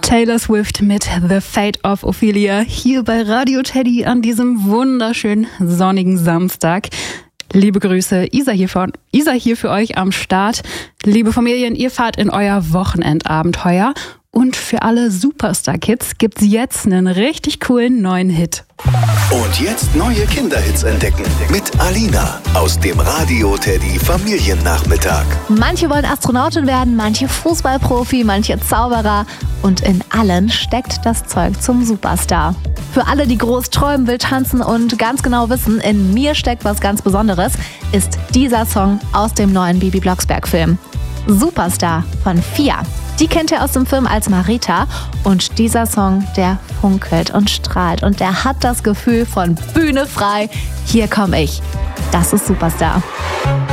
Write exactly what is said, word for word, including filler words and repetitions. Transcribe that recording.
Taylor Swift mit The Fate of Ophelia hier bei Radio Teddy an diesem wunderschönen sonnigen Samstag. Liebe Grüße, Isa hier, von, Isa hier für euch am Start. Liebe Familien, ihr fahrt in euer Wochenendabenteuer. Und für alle Superstar-Kids gibt's jetzt einen richtig coolen neuen Hit. Und jetzt neue Kinderhits entdecken mit Alina aus dem Radio Teddy Familiennachmittag. Manche wollen Astronautin werden, manche Fußballprofi, manche Zauberer. Und in allen steckt das Zeug zum Superstar. Für alle, die groß träumen, wild tanzen und ganz genau wissen, in mir steckt was ganz Besonderes, ist dieser Song aus dem neuen Bibi Blocksberg-Film. Superstar von Fia. Die kennt ihr aus dem Film als Marita und dieser Song, der funkelt und strahlt und der hat das Gefühl von Bühne frei. Hier komme ich. Das ist Superstar.